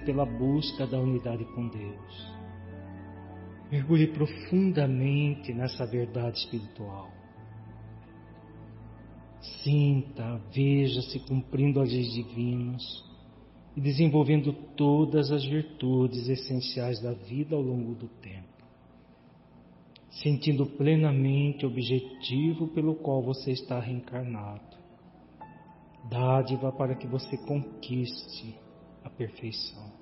pela busca da unidade com Deus. Mergulhe profundamente nessa verdade espiritual. Sinta, veja-se cumprindo as leis divinas e desenvolvendo todas as virtudes essenciais da vida ao longo do tempo, sentindo plenamente o objetivo pelo qual você está reencarnado, dádiva para que você conquiste a perfeição.